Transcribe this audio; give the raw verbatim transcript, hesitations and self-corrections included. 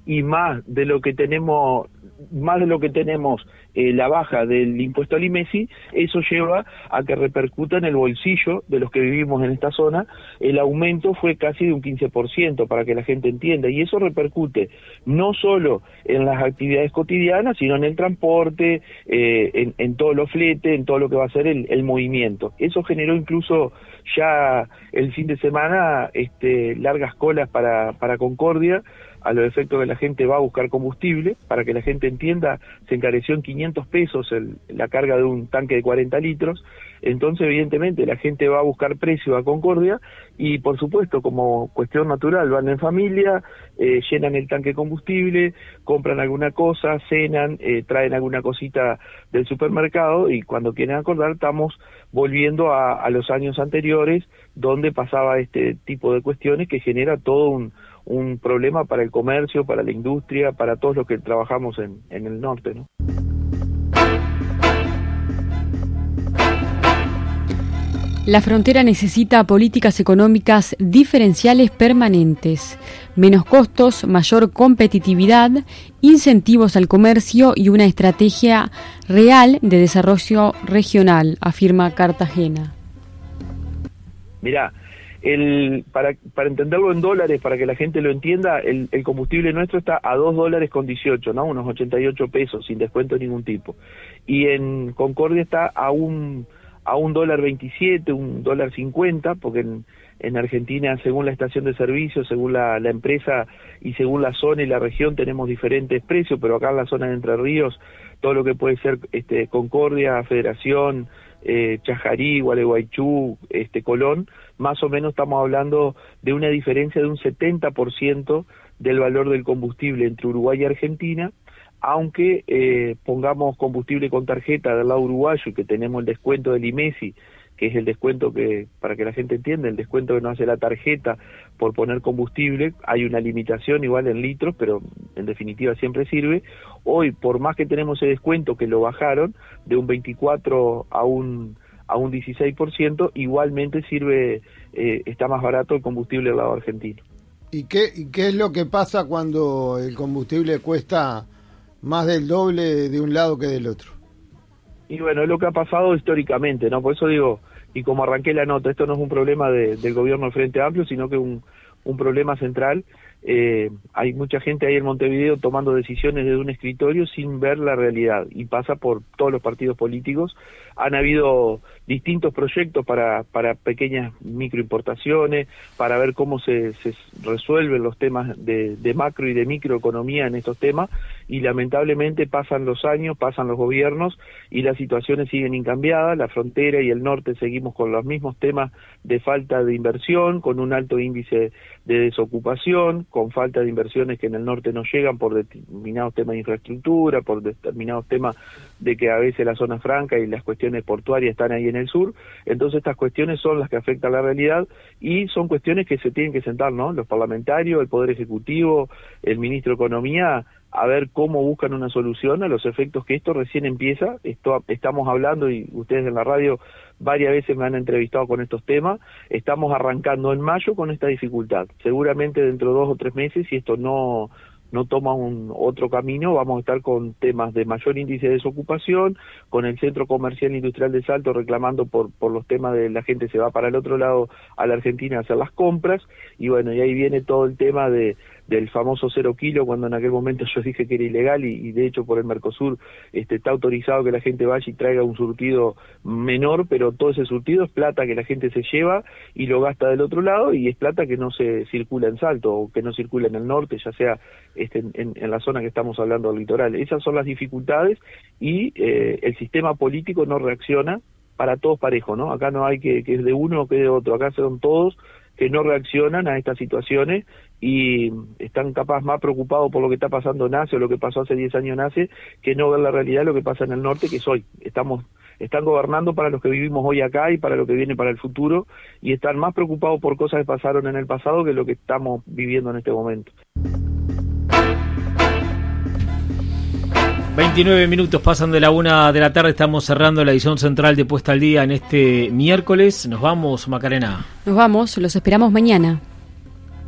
y más de lo que tenemos, más de lo que tenemos eh, la baja del impuesto al IMESI, eso lleva a que repercuta en el bolsillo de los que vivimos en esta zona. El aumento fue casi de un quince por ciento, para que la gente entienda, y eso repercute no solo en las actividades cotidianas, sino en el transporte, eh, en, en todos los fletes, en todo lo que va a ser el, el movimiento. Eso generó incluso ya el fin de semana este, largas colas para, para Concordia, a los efectos que la gente va a buscar combustible. Para que la gente entienda, se encareció en quinientos pesos el, la carga de un tanque de cuarenta litros, entonces evidentemente la gente va a buscar precio a Concordia, y por supuesto, como cuestión natural, van en familia, eh, llenan el tanque de combustible, compran alguna cosa, cenan, eh, traen alguna cosita del supermercado, y cuando quieren acordar estamos volviendo a, a los años anteriores, donde pasaba este tipo de cuestiones que genera todo un un problema para el comercio, para la industria, para todos los que trabajamos en, en el norte, ¿no? La frontera necesita políticas económicas diferenciales permanentes, menos costos, mayor competitividad, incentivos al comercio y una estrategia real de desarrollo regional, afirma Cartagena. Mirá, El, para, para entenderlo en dólares, para que la gente lo entienda, el, el combustible nuestro está a dos dólares con dieciocho, ¿no? Unos ochenta y ocho pesos, sin descuento de ningún tipo. Y en Concordia está a un a un dólar veintisiete, un dólar cincuenta, porque en, en Argentina, según la estación de servicio, según la, la empresa y según la zona y la región, tenemos diferentes precios, pero acá en la zona de Entre Ríos, todo lo que puede ser este, Concordia, Federación, eh, Chajarí, Gualeguaychú, este, Colón, más o menos estamos hablando de una diferencia de un setenta por ciento del valor del combustible entre Uruguay y Argentina, aunque eh, pongamos combustible con tarjeta del lado uruguayo y que tenemos el descuento del IMESI, que es el descuento que, para que la gente entienda, el descuento que nos hace la tarjeta por poner combustible. Hay una limitación igual en litros, pero en definitiva siempre sirve. Hoy, por más que tenemos ese descuento que lo bajaron de un veinticuatro a un a un dieciséis por ciento, igualmente sirve, eh, está más barato el combustible del lado argentino. ¿Y qué, y qué es lo que pasa cuando el combustible cuesta más del doble de un lado que del otro? Y bueno, es lo que ha pasado históricamente, ¿no? Por eso digo, y como arranqué la nota, esto no es un problema de, del gobierno del Frente Amplio, sino que un, un problema central. Eh, hay mucha gente ahí en Montevideo tomando decisiones desde un escritorio sin ver la realidad, y pasa por todos los partidos políticos. Han habido distintos proyectos para, para pequeñas microimportaciones, para ver cómo se, se resuelven los temas de, de macro y de microeconomía en estos temas, y lamentablemente pasan los años, pasan los gobiernos, y las situaciones siguen incambiadas. La frontera y el norte seguimos con los mismos temas de falta de inversión, con un alto índice de desocupación, con falta de inversiones que en el norte no llegan por determinados temas de infraestructura, por determinados temas de que a veces la zona franca y las cuestiones portuarias están ahí en el sur. Entonces estas cuestiones son las que afectan la realidad, y son cuestiones que se tienen que sentar, ¿no? Los parlamentarios, el Poder Ejecutivo, el Ministro de Economía, a ver cómo buscan una solución a los efectos que esto recién empieza. Esto estamos hablando, y ustedes en la radio varias veces me han entrevistado con estos temas. Estamos arrancando en mayo con esta dificultad. Seguramente dentro de dos o tres meses, si esto no no toma un otro camino, vamos a estar con temas de mayor índice de desocupación, con el Centro Comercial e Industrial de Salto reclamando por por los temas de la gente se va para el otro lado a la Argentina a hacer las compras, y bueno, y ahí viene todo el tema de del famoso cero kilo, cuando en aquel momento yo dije que era ilegal, y, y de hecho por el Mercosur este, está autorizado que la gente vaya y traiga un surtido menor, pero todo ese surtido es plata que la gente se lleva y lo gasta del otro lado, y es plata que no se circula en Salto, o que no circula en el norte, ya sea este, en, en la zona que estamos hablando del litoral. Esas son las dificultades, y eh, el sistema político no reacciona para todos parejo, ¿no? Acá no hay que, que es de uno o que de otro, acá son todos que no reaccionan a estas situaciones y están capaz más preocupados por lo que está pasando en Asia o lo que pasó hace diez años en Asia, que no ver la realidad de lo que pasa en el norte, que es hoy. Estamos, están gobernando para los que vivimos hoy acá y para lo que viene para el futuro, y están más preocupados por cosas que pasaron en el pasado que lo que estamos viviendo en este momento. veintinueve minutos pasan de la una de la tarde, estamos cerrando la edición central de Puesta al Día en este miércoles. Nos vamos, Macarena. Nos vamos, los esperamos mañana.